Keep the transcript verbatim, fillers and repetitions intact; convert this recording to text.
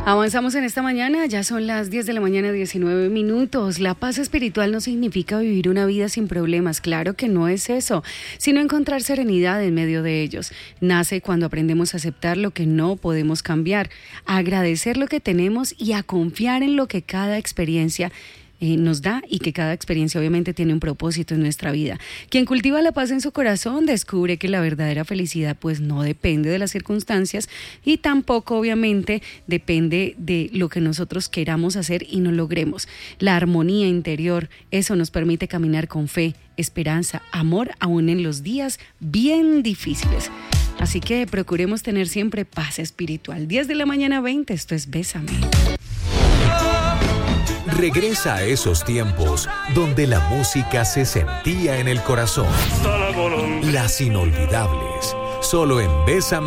Avanzamos en esta mañana, ya son las diez de la mañana, diecinueve minutos. La paz espiritual no significa vivir una vida sin problemas, claro que no es eso, sino encontrar serenidad en medio de ellos. Nace cuando aprendemos a aceptar lo que no podemos cambiar, a agradecer lo que tenemos y a confiar en lo que cada experiencia Eh, nos da y que cada experiencia obviamente tiene un propósito en nuestra vida. Quien cultiva la paz en su corazón descubre que la verdadera felicidad pues no depende de las circunstancias y tampoco obviamente depende de lo que nosotros queramos hacer y no logremos. La armonía interior, eso nos permite caminar con fe, esperanza, amor aún en los días bien difíciles. Así que procuremos tener siempre paz espiritual. diez de la mañana veinte, esto es Bésame. Regresa a esos tiempos donde la música se sentía en el corazón. Las inolvidables, solo en Bésame.